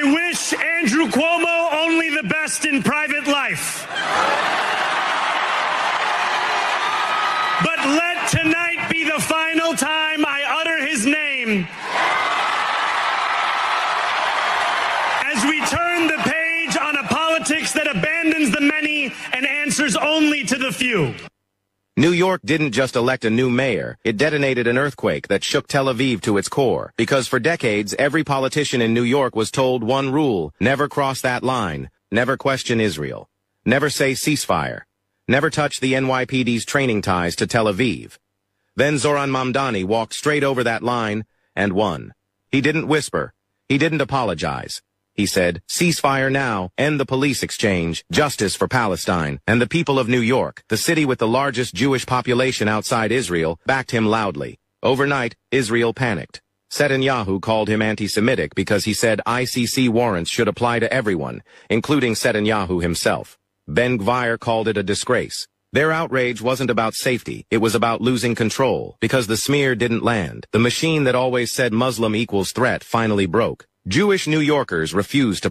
wish Andrew Cuomo only the best in private life. But let tonight be the final time I utter his name. As we turn the page on a politics that abandons the many and answers only to the few. New York didn't just elect a new mayor, it detonated an earthquake that shook Tel Aviv to its core. Because for decades, every politician in New York was told one rule: never cross that line, never question Israel, never say ceasefire, never touch the NYPD's training ties to Tel Aviv. Then Zoran Mamdani walked straight over that line and won. He didn't whisper, he didn't apologize. He said, ceasefire now, end the police exchange, justice for Palestine, and the people of New York, the city with the largest Jewish population outside Israel, backed him loudly. Overnight, Israel panicked. Netanyahu called him anti-Semitic because he said ICC warrants should apply to everyone, including Netanyahu himself. Ben Gvir called it a disgrace. Their outrage wasn't about safety, it was about losing control, because the smear didn't land. The machine that always said Muslim equals threat finally broke. Jewish New Yorkers refused to